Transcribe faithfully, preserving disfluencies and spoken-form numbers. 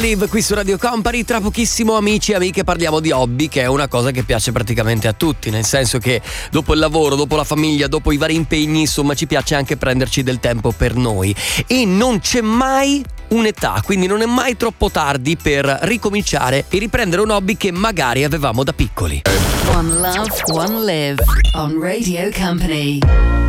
Live qui su Radio Company. Tra pochissimo, amici e amiche, parliamo di hobby, che è una cosa che piace praticamente a tutti, nel senso che dopo il lavoro, dopo la famiglia, dopo i vari impegni, insomma, ci piace anche prenderci del tempo per noi, e non c'è mai un'età, quindi non è mai troppo tardi per ricominciare e riprendere un hobby che magari avevamo da piccoli. One Love, One Live on Radio Company.